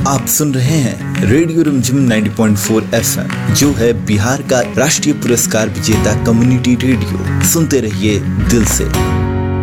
आप सुन रहे हैं रेडियो रिमझिम 90.4 एफएम, जो है बिहार का राष्ट्रीय पुरस्कार विजेता कम्युनिटी रेडियो। सुनते रहिए दिल से।